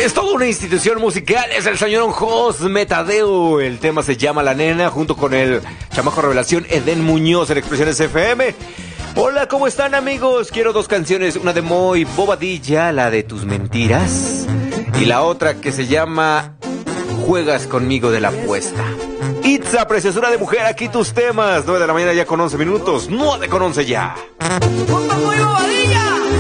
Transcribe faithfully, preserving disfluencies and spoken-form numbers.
Es toda una institución musical, es el señor Josme Tadeo. El tema se llama La Nena, junto con el chamaco revelación Eden Muñoz en Expresiones F M. Hola, ¿cómo están, amigos? Quiero dos canciones, una de Moy Bobadilla, la de Tus Mentiras, y la otra que se llama Juegas Conmigo de la Apuesta. Itza, preciosura de mujer, aquí tus temas. nueve de la mañana ya con once minutos, nueve con once ya.